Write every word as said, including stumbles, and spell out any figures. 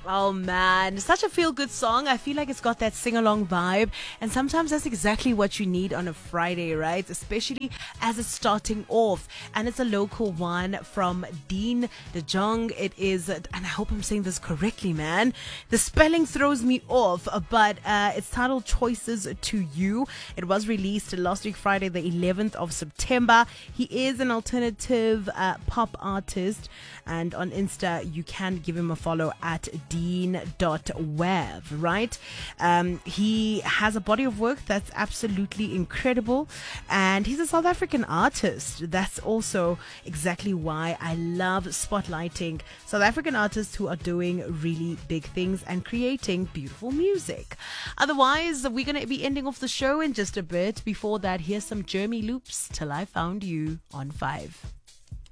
Oh man, such a feel good song. I feel like it's got that sing along vibe, and sometimes that's exactly what you need on a Friday, right? Especially as it's starting off. And it's a local one from Dean De Jong. It is, and I hope I'm saying this correctly, man. The spelling throws me off, but uh, it's titled Choices to You. It was released last week, Friday, the eleventh of September. He is an alternative uh, pop artist, and on Insta, you can give him a follow at dean dot wav, right? Um, he has a body of work that's absolutely incredible, and he's a South African artist. That's also exactly why I love spotlighting South African artists who are doing really big things and creating beautiful music. Otherwise, we're going to be ending off the show in just a bit. Before that, here's some Jeremy Loops, Till I Found You on five.